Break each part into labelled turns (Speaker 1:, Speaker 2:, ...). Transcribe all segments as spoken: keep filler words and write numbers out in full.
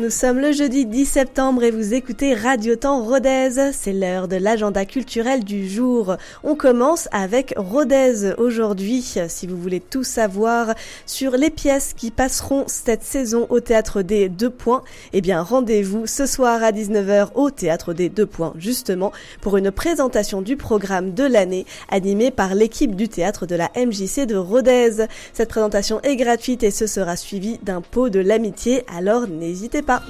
Speaker 1: Nous sommes le jeudi dix septembre et vous écoutez Radio Temps Rodez. C'est l'heure de l'agenda culturel du jour. On commence avec Rodez aujourd'hui. Si vous voulez tout savoir sur les pièces qui passeront cette saison au Théâtre des Deux Points, eh bien rendez-vous ce soir à dix-neuf heures au Théâtre des Deux Points, justement, pour une présentation du programme de l'année animée par l'équipe du théâtre de la M J C de Rodez. Cette présentation est gratuite et ce sera suivi d'un pot de l'amitié, alors n'hésitez pas.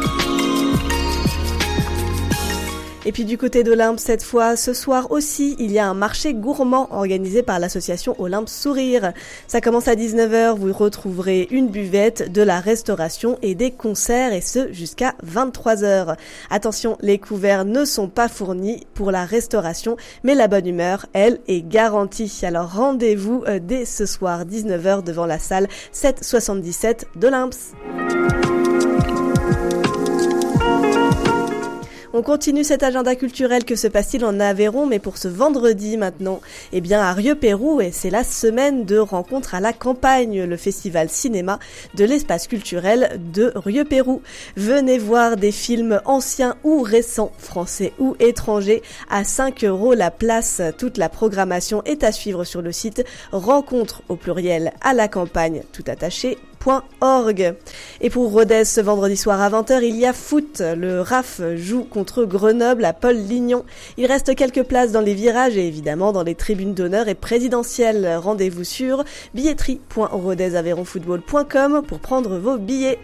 Speaker 1: Et puis du côté d'Olympe, cette fois, ce soir aussi, il y a un marché gourmand organisé par l'association Olympe Sourire. Ça commence à dix-neuf heures, vous retrouverez une buvette, de la restauration et des concerts, et ce jusqu'à vingt-trois heures. Attention, les couverts ne sont pas fournis pour la restauration, mais la bonne humeur, elle, est garantie. Alors rendez-vous dès ce soir, dix-neuf heures, devant la salle sept cent soixante-dix-sept d'Olympe. On continue cet agenda culturel. Que se passe-t-il en Aveyron, mais pour ce vendredi maintenant? Eh bien, à Rieux-Pérou, et c'est la semaine de rencontre à la campagne, le festival cinéma de l'espace culturel de Rieux-Pérou. Venez voir des films anciens ou récents, français ou étrangers, à cinq euros la place. Toute la programmation est à suivre sur le site rencontre au pluriel à la campagne, tout attaché, .org. Et pour Rodez, ce vendredi soir à vingt heures, il y a foot. Le R A F joue contre Grenoble à Paul Lignon. Il reste quelques places dans les virages et évidemment dans les tribunes d'honneur et présidentielles. Rendez-vous sur billetterie point rodez aveyron football point com pour prendre vos billets.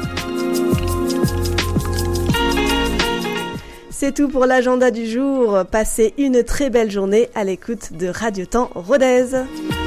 Speaker 1: C'est tout pour l'agenda du jour. Passez une très belle journée à l'écoute de Radio Temps Rodez.